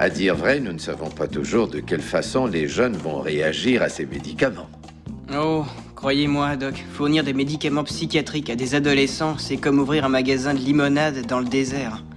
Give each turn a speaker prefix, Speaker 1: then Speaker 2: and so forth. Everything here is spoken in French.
Speaker 1: À dire vrai, nous ne savons pas toujours de quelle façon les jeunes vont réagir à ces médicaments.
Speaker 2: Oh, croyez-moi, Doc, fournir des médicaments psychiatriques à des adolescents, c'est comme ouvrir un magasin de limonade dans le désert.